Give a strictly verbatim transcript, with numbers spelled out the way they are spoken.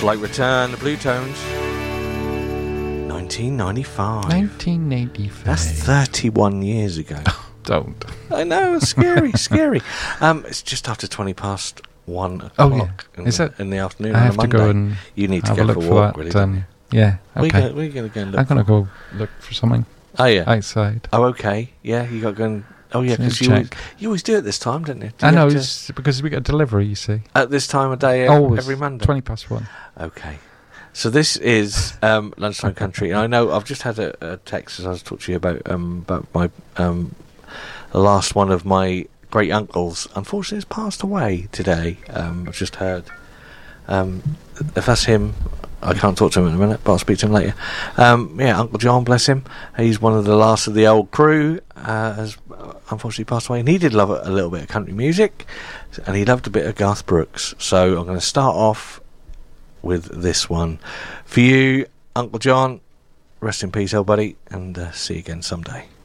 Like Return, the Blue Tones. nineteen ninety-five. nineteen eighty-five. That's thirty-one years ago. Don't. I know, it's scary, scary. Um, it's just after twenty past one o'clock Oh, yeah. in, Is the, it? in the afternoon I on have a to Monday. go and You need to have go a look for a for walk, that. really, don't you? Um, yeah, Where okay. you go- where you going to go and look I'm going to for? go look for something Oh, yeah. outside. Oh, okay. Yeah, you got to go and... Oh, yeah, Just because you, always- check. you always do it this time, don't you? Do I you know, have to- it's because we get a delivery, you see. At this time of day, Oh, every, every Monday? twenty past one. Okay. So this is um, Lunchtime Country, and I know I've just had a, a text as I was talking to you about um, about my um, the last one of my great uncles. Unfortunately, has passed away today. Um, I've just heard. Um, if that's him, I can't talk to him in a minute, but I'll speak to him later. Um, yeah, Uncle John, bless him. He's one of the last of the old crew. Uh, has unfortunately passed away, and he did love a, a little bit of country music, and he loved a bit of Garth Brooks. So I'm going to start off with this one for you, Uncle John. Rest in peace, old buddy, and uh, see you again someday.